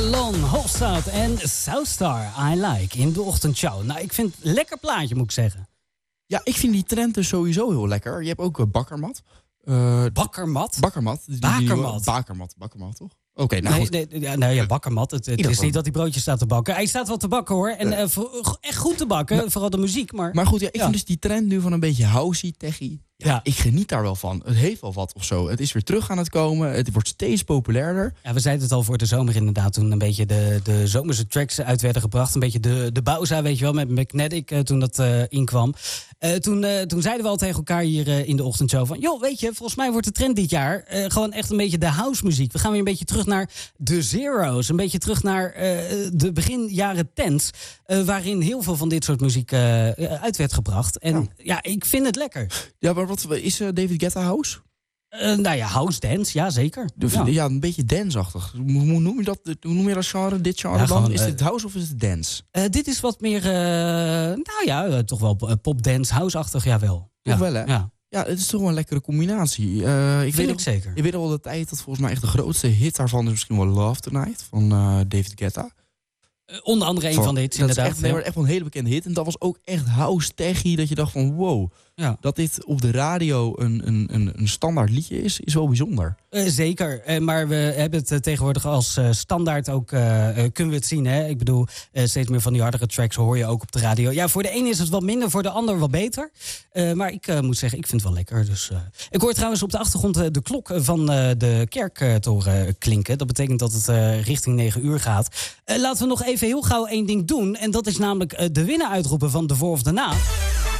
Lon Hofstad en Southstar, I Like, in de ochtendshow. Nou, ik vind het een lekker plaatje, moet ik zeggen. Ja, ik vind die trend dus sowieso heel lekker. Je hebt ook Bakkermat. Bakkermat? Bakkermat. Bakermat, toch? Oké, nou goed. Nee, Bakkermat. Het is niet dat hij broodjes staat te bakken. Hij staat wel te bakken, hoor. En echt goed te bakken, vooral de muziek. Maar goed, ja, ik vind dus die trend nu van een beetje housey, techie. Ja, ik geniet daar wel van. Het heeft wel wat of zo. Het is weer terug aan het komen. Het wordt steeds populairder. Ja, we zeiden het al voor de zomer inderdaad. Toen een beetje de zomerse tracks uit werden gebracht. Een beetje de Bauza, weet je wel, met Magnetic toen dat inkwam. Toen zeiden we al tegen elkaar hier in de ochtendshow van... joh, weet je, volgens mij wordt de trend dit jaar gewoon echt een beetje de house muziek. We gaan weer een beetje terug naar de zeros. Een beetje terug naar de begin jaren tens. Waarin heel veel van dit soort muziek uit werd gebracht. En ja, ik vind het lekker. Ja, maar wat is David Guetta house? Nou ja, house dance, ja zeker. Ja, een beetje dance-achtig. Hoe noem je dat genre, dit genre dan? Gewoon, is dit house of is het dance? Dit is wat meer, toch wel popdance, house-achtig, jawel. Toch wel, hè? Ja, het is toch wel een lekkere combinatie. Ik weet al de tijd dat volgens mij echt de grootste hit daarvan is misschien wel Love Tonight van David Guetta. Onder andere een van de hits, inderdaad. Dat is echt wel een hele bekende hit. En dat was ook echt house techie, dat je dacht van wow. Ja. Dat dit op de radio een standaard liedje is wel bijzonder. Zeker, maar we hebben het tegenwoordig als standaard ook, kunnen we het zien. Hè? Ik bedoel, steeds meer van die hardere tracks hoor je ook op de radio. Ja, voor de ene is het wat minder, voor de ander wat beter. Maar ik moet zeggen, ik vind het wel lekker. Dus, ik hoor trouwens op de achtergrond de klok van de kerktoren klinken. Dat betekent dat het richting 9 uur gaat. Laten we nog even heel gauw één ding doen. En dat is namelijk de winnaar uitroepen van de voor of de na.